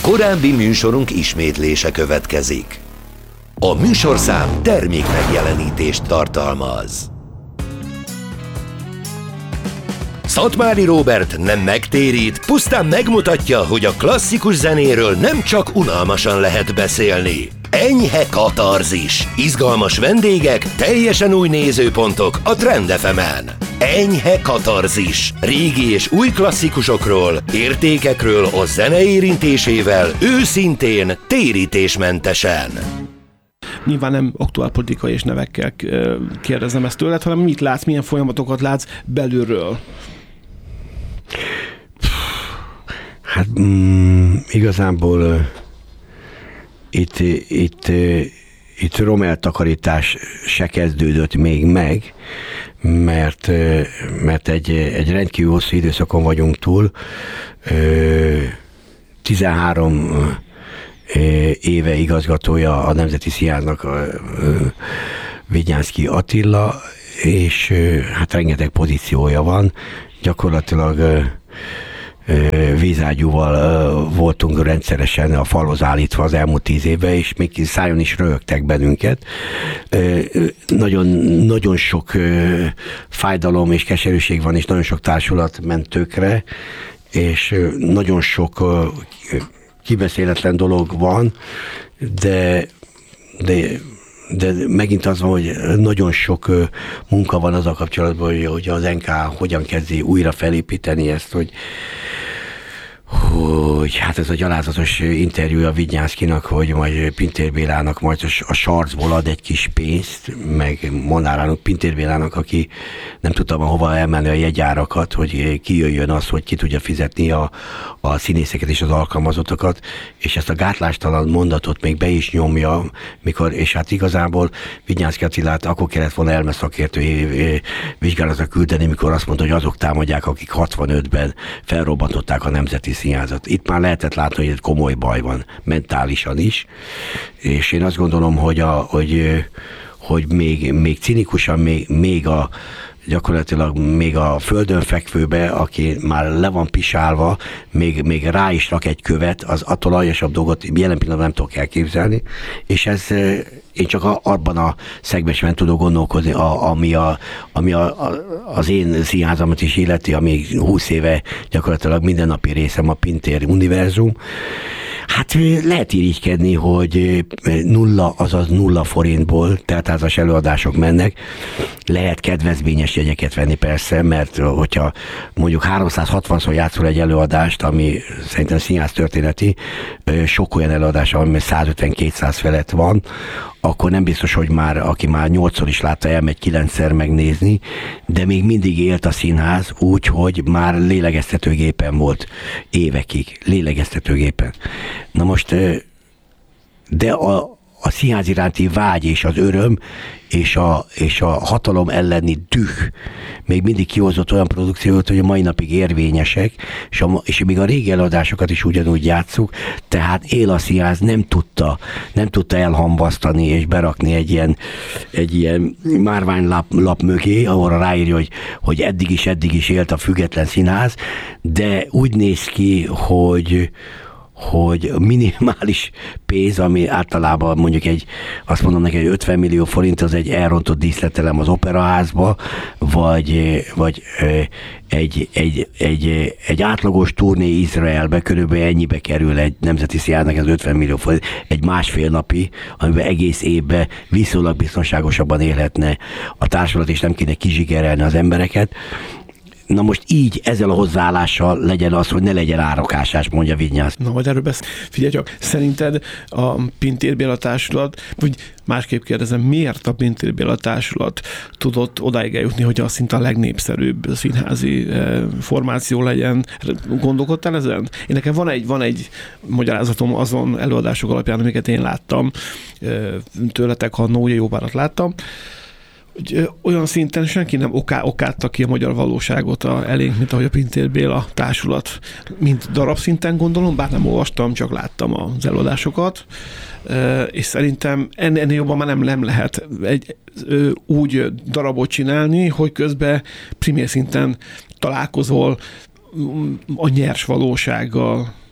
Korábbi műsorunk ismétlése következik. A műsorszám termék megjelenítést tartalmaz. Szatmári Róbert nem megtérít, pusztán megmutatja, hogy a klasszikus zenéről nem csak unalmasan lehet beszélni. Enyhe katarzis, izgalmas vendégek, teljesen új nézőpontok a Trend FM-en. Enyhe katarzis, régi és új klasszikusokról, értékekről a zene érintésével, őszintén, térítésmentesen. Nyilván nem aktuálpolitikai és nevekkel kérdezem ezt tőled, hanem mit látsz, milyen folyamatokat látsz belülről? Hát igazából itt romeltakarítás se kezdődött még meg, mert egy rendkívül hosszú időszakon vagyunk túl. 13 éve igazgatója a Nemzeti Színháznak Vidnyánszky Attila, és hát rengeteg pozíciója van. Gyakorlatilag vízágyúval voltunk rendszeresen a falhoz állítva az elmúlt 10 évben, és még szájon is röhögtek bennünket. Nagyon, nagyon sok fájdalom és keserűség van, és nagyon sok társulat ment tökre, és nagyon sok kibeszéletlen dolog van, de megint az van, hogy nagyon sok munka van azzal kapcsolatban, hogy az NK hogyan kezdi újra felépíteni ezt, hogy hát ez a gyalázatos interjúja Vidnyánszkynak, hogy majd Pintér Bélának majd a sarcból ad egy kis pénzt, meg Molnár Pintér Bélának, aki nem tudta hova elmenni a jegyárakat, hogy kijöjjön az, hogy ki tudja fizetni a színészeket és az alkalmazottakat, és ezt a gátlástalan mondatot még be is nyomja, és hát igazából Vidnyánszky Attilát akkor kellett volna elmeszakértői vizsgálatra küldeni, mikor azt mondta, hogy azok támadják, akik 65-ben felrobbantották a Nemzeti Színházat. Itt már lehetett látni, hogy egy komoly baj van, mentálisan is, és én azt gondolom, hogy még cinikusan, gyakorlatilag még a földön fekvőbe, aki már le van pisálva, még rá is rak egy követ, az attól aljasabb dolgot jelen pillanatban nem tudok elképzelni, és ez én csak abban a szegmensben tudok gondolkozni, ami az én színházamat is illeti, ami 20 éve gyakorlatilag mindennapi részem a Pintér univerzum. Hát lehet irigykedni, hogy 0 forintból teltházas előadások mennek. Lehet kedvezményes jegyeket venni persze, mert hogyha mondjuk 360-szor játszol egy előadást, ami szerintem színház történeti, sok olyan előadás, ami 150-200 felett van, akkor nem biztos, hogy aki már 8-szor is látta, elmegy 9-szer megnézni, de még mindig élt a színház úgy, hogy már lélegeztetőgépen volt évekig. Lélegeztetőgépen. Na most, de a színház iránti vágy és az öröm és a hatalom elleni düh még mindig kihozott olyan produkciót, hogy a mai napig érvényesek, és még a régi előadásokat is ugyanúgy játsszuk, tehát él a színház nem tudta elhamvasztani és berakni egy ilyen márványlap mögé, ahol ráírja, hogy eddig is élt a független színház, de úgy néz ki, hogy minimális pénz, ami általában mondjuk azt mondom neki, hogy 50 millió forint, az egy elrontott díszletelem az operaházba, vagy egy átlagos turné Izraelbe körülbelül ennyibe kerül egy Nemzeti Színháznak, ez 50 millió forint, egy másfél napi, amiben egész évben viszonylag biztonságosabban élhetne a társulat, és nem kéne kizsigerelni az embereket. Na most így, ezzel a hozzáállással legyen az, hogy ne legyen árakásás, mondja Vidnyánszky. Na, majd erről figyelj csak, szerinted a Pintér Béla társulat, vagy másképp kérdezem, miért a Pintér Béla társulat tudott odáig eljutni, hogy az szinte a legnépszerűbb színházi formáció legyen? Gondolkodtál ezen? Én nekem van egy magyarázatom azon előadások alapján, amiket én láttam, tőletek, ha Nója Jóvárat láttam, hogy olyan szinten senki nem okádta ki a magyar valóságot elénk, mint ahogy a Pintér Béla társulat, mint darabszinten gondolom, bár nem olvastam, csak láttam az előadásokat, és szerintem ennél jobban már nem lehet úgy darabot csinálni, hogy közben primér szinten találkozol a nyers valósággal.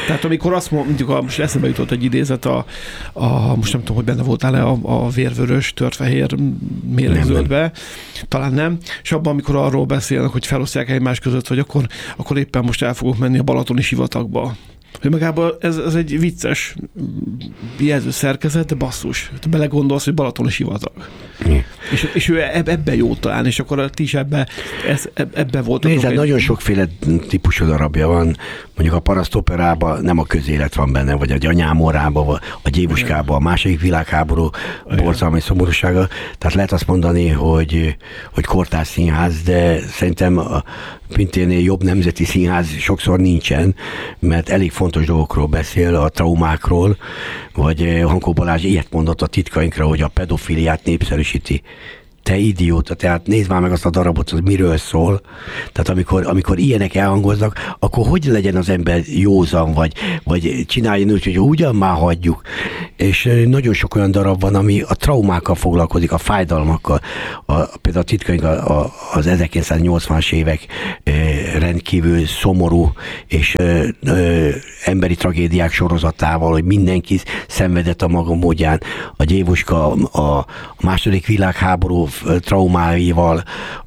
Tehát amikor azt mondjuk, most eszembe jutott egy idézet, most nem tudom, hogy benne voltál-e a vérvörös, törfehér mérlegződbe, talán nem, és abban, amikor arról beszélnek, hogy felosztják egymás között, hogy akkor éppen most el fogok menni a balatoni sivatagba. Hogy magában ez egy vicces jelző szerkezet, de basszus. Te belegondolsz, hogy balatoni sivatag. És ő ebben jó talán, és akkor ti is ebben voltatok. Nézd, nagyon sokféle típusú darabja van. Mondjuk a parasztoperában nem a közélet van benne, vagy a Gyanyámorában, vagy a Gyévuskában, a második világháború borzalmi szomorúsága. Tehát lehet azt mondani, hogy kortárs színház, de szerintem a Pintérnél jobb nemzeti színház sokszor nincsen, mert elég fontos dolgokról beszél, a traumákról, vagy Hankó Balázs ilyet mondott a Titkainkra, hogy a pedofiliát népszerűsíti. Te idióta, tehát nézd már meg azt a darabot, az miről szól. Tehát amikor ilyenek elhangoznak, akkor hogy legyen az ember józan, vagy csináljon úgy, hogy ugyan már hagyjuk. És nagyon sok olyan darab van, ami a traumákkal foglalkozik, a fájdalmakkal. Például a Titkaink az 1980-as évek rendkívül szomorú és emberi tragédiák sorozatával, hogy mindenki szenvedett a maga módján. A Gyévuska a második világháború traumáival,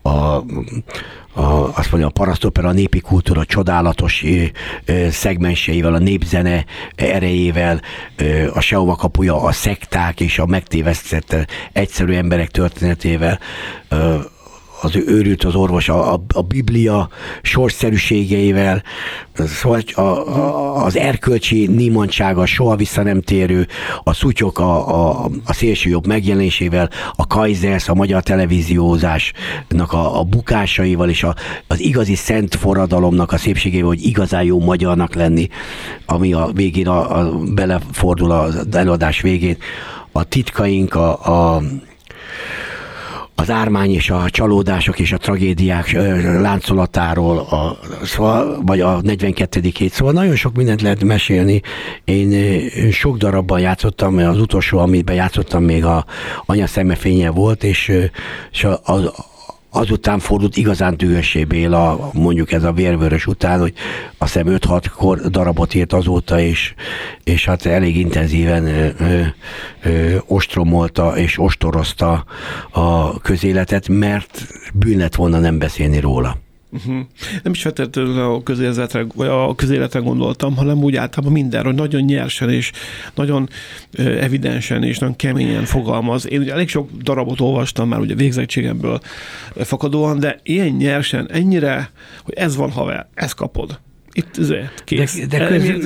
azt mondja, a parasztopera, a népi kultúra csodálatos szegmenseivel, a népzene erejével, a Sehova kapuja, a szekták és a megtévesztett egyszerű emberek történetével, az őrült az orvos, a Biblia sorsszerűségeivel, szóval az erkölcsi nímantsága, soha vissza nem térő, a szutyok a szélsőjobb megjelenésével, a Kaisers, a magyar televíziózásnak a bukásaival, és az igazi szent forradalomnak a szépségével, hogy igazán jó magyarnak lenni, ami a végén belefordul az előadás végén. A Titkaink, az ármány és a csalódások és a tragédiák láncolatáról, vagy a 42. hét. Szóval nagyon sok mindent lehet mesélni. Én sok darabban játszottam, az utolsó, amiben játszottam, még a Anya szemefénye volt, és azután fordult igazán dühössé Béla, mondjuk ez a Vérvörös után, hogy azt hiszem 5-6 darabot írt azóta, és hát elég intenzíven ostromolta és ostorozta a közéletet, mert bűn lett volna nem beszélni róla. Nem is feltétlenül a közéletre, vagy a közéletre gondoltam, hanem úgy általában mindenről, nagyon nyersen és nagyon evidensen és nagyon keményen fogalmaz. Én ugye elég sok darabot olvastam már ugye végzettségemből fakadóan, de ilyen nyersen, ennyire, hogy ez van haver, ezt kapod. Itt kész. De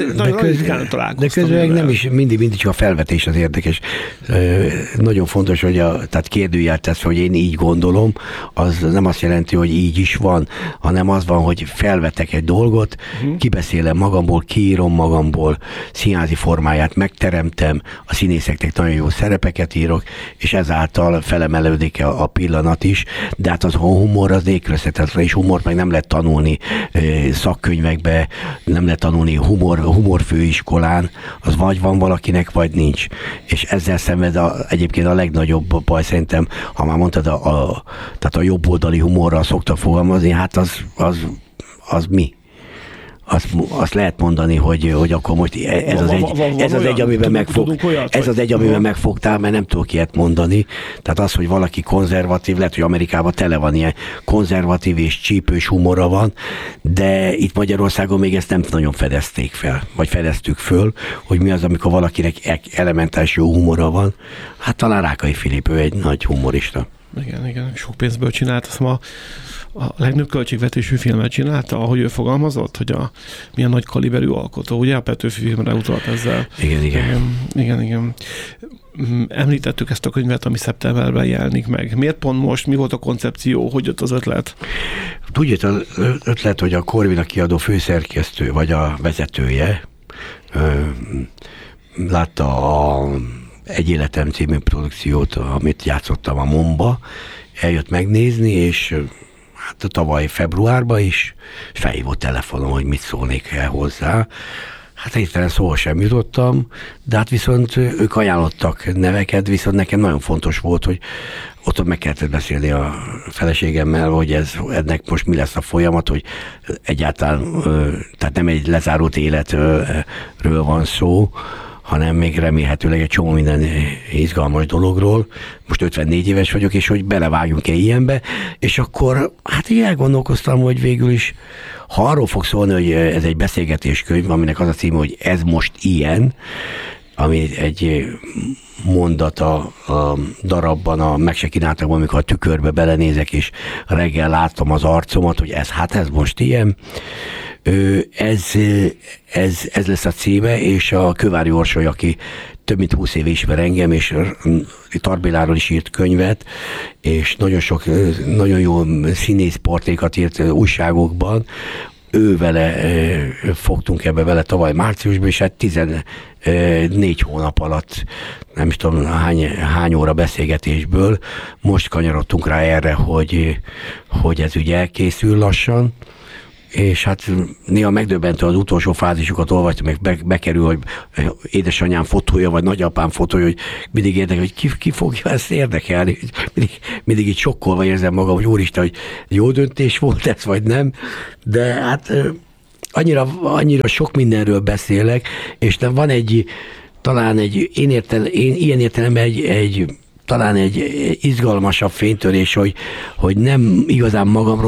közben nem is mindig csak a felvetés az érdekes. Nagyon fontos, hogy tehát kérdőjel tesz, hogy én így gondolom, az nem azt jelenti, hogy így is van, hanem az van, hogy felvetek egy dolgot, kibeszélem magamból, kiírom magamból, színházi formáját megteremtem, a színészeknek nagyon jó szerepeket írok, és ezáltal felemelődik a pillanat is, de hát az a humor az nélkülözhetetlen, és humort meg nem lehet tanulni szakkönyvekbe, nem lehet tanulni humor főiskolán, az vagy van valakinek, vagy nincs. És ezzel szenved egyébként a legnagyobb baj szerintem, ha már mondtad, tehát a jobboldali humorral szoktak fogalmazni, hát az mi? Azt lehet mondani, hogy akkor most ez az egy, amiben megfogtál, mert nem tudok ilyet mondani. Tehát az, hogy valaki konzervatív, lehet, hogy Amerikában tele van ilyen konzervatív és csípős humora van, de itt Magyarországon még ezt nem nagyon fedezték fel, vagy fedeztük föl, hogy mi az, amikor valakinek elementális jó humora van. Hát talán Rákai Filip, ő egy nagy humorista. Igen, sok pénzből csinált, azt ma a legnagyobb költségvetésű filmet csinálta, ahogy ő fogalmazott, hogy milyen nagy kaliberű alkotó, ugye a Petőfi filmre utalt ezzel. Igen. Említettük ezt a könyvet, ami szeptemberben jelenik meg. Miért pont most? Mi volt a koncepció? Hogy jött az ötlet? Tudja, az ötlet, hogy a Corvina kiadó főszerkesztő, vagy a vezetője látta a Egy életem című produkciót, amit játszottam a MOM-ba, eljött megnézni, és hát tavaly februárban is felhívott telefonon, hogy mit szólnék el hozzá. Hát hirtelen szóval sem jutottam, de hát viszont ők ajánlottak neveket, viszont nekem nagyon fontos volt, hogy ott meg kellett beszélni a feleségemmel, hogy ennek most mi lesz a folyamat, hogy egyáltalán, tehát nem egy lezárult életről van szó, hanem még remélhetőleg egy csomó minden izgalmas dologról. Most 54 éves vagyok, és hogy belevágjunk-e ilyenbe, és akkor hát így elgondolkoztam, hogy végül is, ha arról fog szólni, hogy ez egy beszélgetéskönyv, aminek az a címe, hogy ez most ilyen, ami egy mondat a darabban, a Meg se kínáltak, amikor a tükörbe belenézek, és reggel látom az arcomat, hogy ez most ilyen. Ez lesz a címe, és a Kővári Orsoly, aki több mint 20 éve ismer engem, és Tar Béláról is írt könyvet, és nagyon jó színészportrékat írt újságokban, vele fogtunk ebbe vele tavaly márciusban, és hát 14 hónap alatt, nem is tudom hány óra beszélgetésből, most kanyarodtunk rá erre, hogy ez ugye elkészül lassan, és hát néha megdöbbentő, az utolsó fázisokat olvastam, meg bekerül, hogy édesanyám fotója, vagy nagyapám fotója, hogy mindig érdekel, hogy ki fogja ezt érdekelni. Mindig így sokkolva érzem magam, hogy úristen, hogy jó döntés volt ez, vagy nem, de hát annyira sok mindenről beszélek, és van talán én ilyen értelemben talán egy izgalmasabb fénytörés, hogy nem igazán magamról